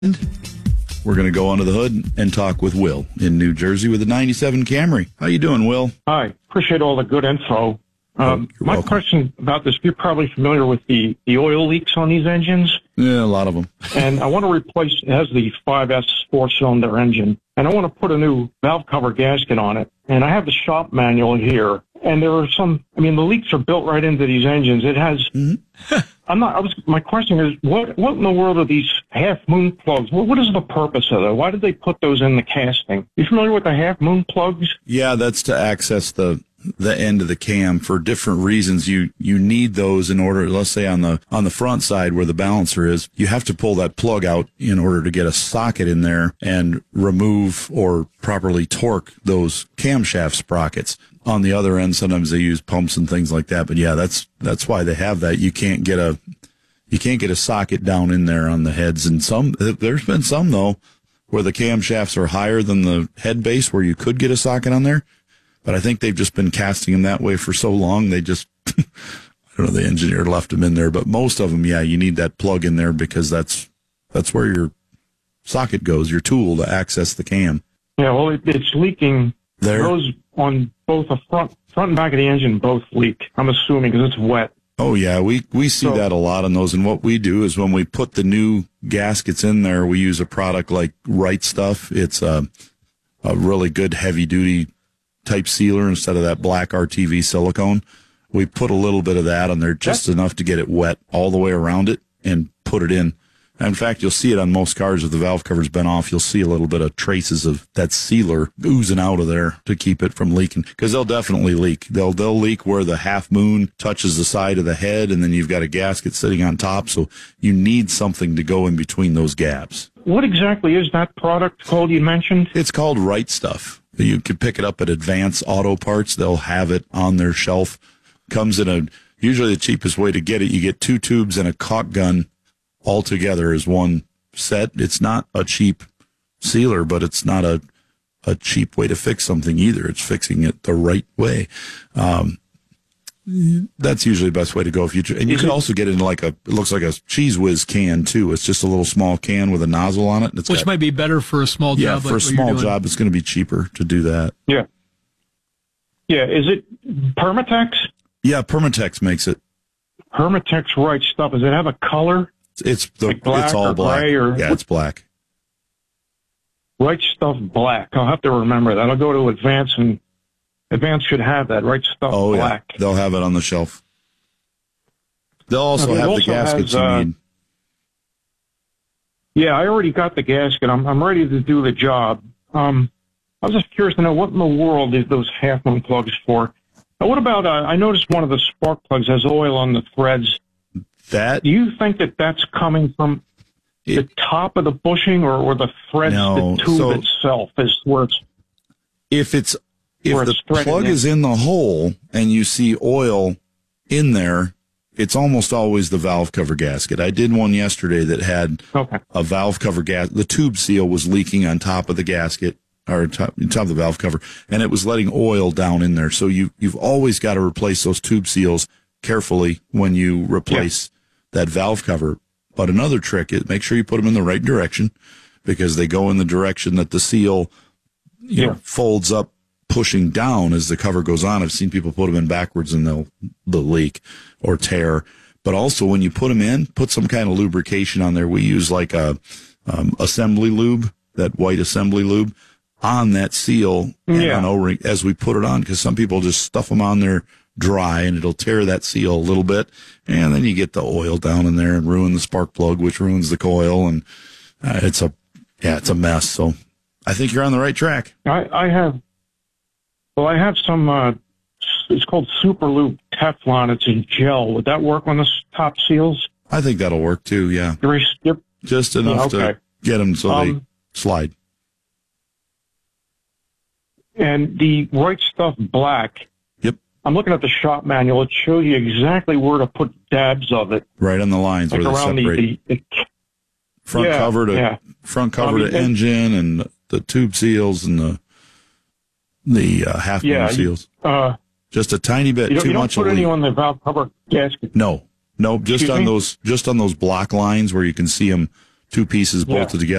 We're going to go under the hood and talk with Will in New Jersey with a 97 Camry. How you doing, Will? Hi. Appreciate all the good info. My welcome. question about this, you're probably familiar with the oil leaks on these engines. Yeah, a lot of them. And I want to replace, it has the 5S four-cylinder engine, and I want to put a new valve cover gasket on it. And I have the shop manual here, and there are some, the leaks are built right into these engines. It has, my question is, what in the world are these half-moon plugs? What is the purpose of that? Why did they put those in the casting? You familiar with the half-moon plugs? Yeah, that's to access the end of the cam for different reasons. You need those in order, let's say on the front side where the balancer is, you have to pull that plug out in order to get a socket in there and remove or properly torque those camshaft sprockets. On the other end, sometimes they use pumps and things like that. But yeah, that's why they have that. You can't get a socket down in there on the heads. And there's been some though where the camshafts are higher than the head base where you could get a socket on there. But I think they've just been casting them that way for so long. They just, I don't know, the engineer left them in there. But most of them, yeah, you need that plug in there because that's where your socket goes, your tool to access the cam. Yeah, well, it's leaking. There. Those on both the front and back of the engine both leak, I'm assuming, because it's wet. Oh, yeah, we see that a lot on those. And what we do is when we put the new gaskets in there, we use a product like Right Stuff. It's a really good heavy-duty type sealer instead of that black RTV silicone. We put a little bit of that on there, just enough to get it wet all the way around it and put it in. In fact, you'll see it on most cars. If the valve cover's been off, you'll see a little bit of traces of that sealer oozing out of there to keep it from leaking. Because they'll definitely leak. They'll leak where the half moon touches the side of the head, and then you've got a gasket sitting on top. So you need something to go in between those gaps. What exactly is that product called you mentioned? It's called Right Stuff. You can pick it up at Advance Auto Parts. They'll have it on their shelf. Comes in usually the cheapest way to get it. You get 2 tubes and a caulk gun all together as one set. It's not a cheap sealer, but it's not a cheap way to fix something either. It's fixing it the right way. That's usually the best way to go. You can also get it in it looks like a Cheese Whiz can too. It's just a little small can with a nozzle on it. Which might be better for a small job. Yeah, for a small job, it's going to be cheaper to do that. Yeah. Yeah, is it Permatex? Yeah, Permatex makes it. Permatex Right Stuff. Does it have a color? It's black it's all or black. Gray or yeah, it's black. Right Stuff black. I'll have to remember that. I'll go to Advance, and Advance should have that. Right Stuff black. Yeah. They'll have it on the shelf. They'll also have the gaskets you need. Yeah, I already got the gasket. I'm ready to do the job. I was just curious to know what in the world is those half-moon plugs for. Now, what about, I noticed one of the spark plugs has oil on the threads. Do you think that that's coming from the top of the bushing or the threads, the tube itself is where it's... If the plug is in the hole and you see oil in there, it's almost always the valve cover gasket. I did one yesterday that had a valve cover gasket. The tube seal was leaking on top of the gasket, or top of the valve cover, and it was letting oil down in there. So you've always got to replace those tube seals carefully when you replace that valve cover. But another trick is make sure you put them in the right direction, because they go in the direction that the seal folds up, pushing down as the cover goes on. I've seen people put them in backwards and they'll leak or tear. But also when you put them in, put some kind of lubrication on there. We use like a assembly lube, that white assembly lube, on that seal and on O-ring as we put it on, because some people just stuff them on there dry and it'll tear that seal a little bit, and then you get the oil down in there and ruin the spark plug, which ruins the coil, and it's a mess. So I think you're on the right track. I have some, it's called Super Lube Teflon. It's in gel. Would that work on the top seals? I think that'll work too, yeah. Just enough to get them so they slide. And the Right Stuff black, I'm looking at the shop manual. It shows you exactly where to put dabs of it. Right on the lines where they separate. Front cover to engine, and the tube seals and the half moon seals. Just a tiny bit too much. You don't put any on the valve cover gasket. No, just on those block lines where you can see them two pieces bolted together.